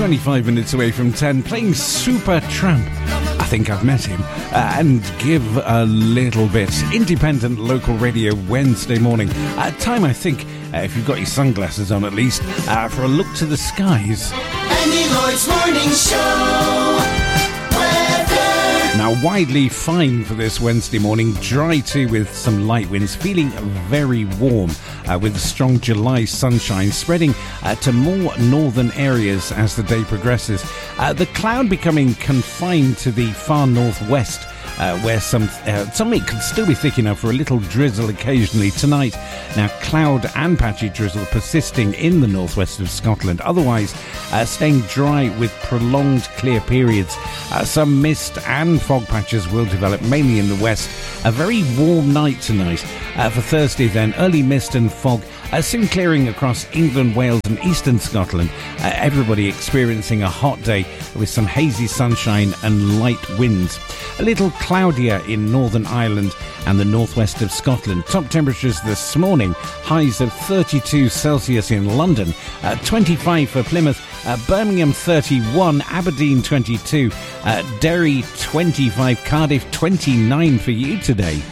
25 minutes away from 10, playing Super Tramp. I think I've met him. And Give a Little Bit. Independent local radio Wednesday morning. Time, I think, if you've got your sunglasses on at least, for a look to the skies. Andy Lloyd's Morning Show. Now, widely fine for this Wednesday morning. Dry too, with some light winds. Feeling very warm, with the strong July sunshine spreading to more northern areas as the day progresses. The cloud becoming confined to the far northwest, where some it could still be thick enough for a little drizzle occasionally tonight. Now, cloud and patchy drizzle persisting in the northwest of Scotland. Otherwise, staying dry with prolonged clear periods. Some mist and fog patches will develop, mainly in the west. A very warm night tonight. For Thursday then, early mist and fog, soon clearing across England, Wales and eastern Scotland. Everybody experiencing a hot day with some hazy sunshine and light winds. A little cloudier in Northern Ireland and the northwest of Scotland. Top temperatures this morning, highs of 32 Celsius in London, 25 for Plymouth, Birmingham 31, Aberdeen 22, Derry 25, Cardiff 29 for you today.